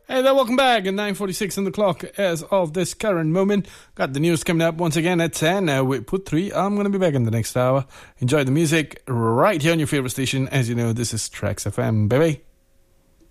Hey there, welcome back at 9:46 on the clock as of this current moment. Got the news coming up once again at 10 with Put 3. I'm going to be back in the next hour. Enjoy the music right here on your favorite station. As you know, this is Tracks FM, baby.